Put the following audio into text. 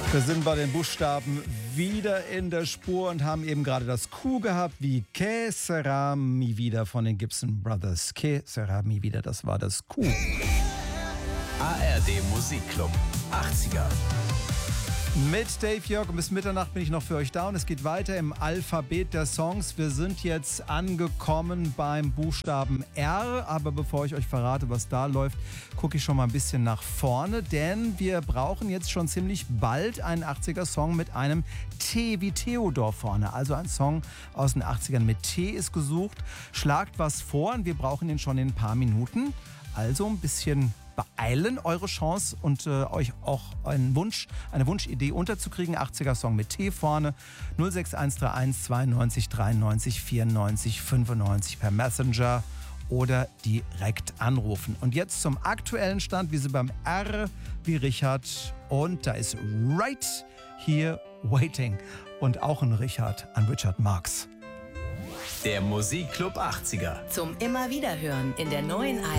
Wir sind bei den Buchstaben wieder in der Spur und haben eben gerade das Q gehabt, wie Que sera mi vida von den Gibson Brothers. Que sera mi vida, das war das Q. ARD Musikclub 80er. Mit Dave Jörg und bis Mitternacht bin ich noch für euch da und es geht weiter im Alphabet der Songs. Wir sind jetzt angekommen beim Buchstaben R, aber bevor ich euch verrate, was da läuft, gucke ich schon mal ein bisschen nach vorne, denn wir brauchen jetzt schon ziemlich bald einen 80er-Song mit einem T wie Theodor vorne. Also ein Song aus den 80ern mit T ist gesucht. Schlagt was vor und wir brauchen ihn schon in ein paar Minuten. Also ein bisschen beeilen eure Chance und euch auch eine Wunschidee unterzukriegen. 80er-Song mit T vorne. 06131 92 93 94 95 per Messenger oder direkt anrufen. Und jetzt zum aktuellen Stand. Wir sind beim R wie Richard und da ist Right Here Waiting. Und auch ein Richard an Richard Marx. Der Musikclub 80er. Zum immer wieder hören in der neuen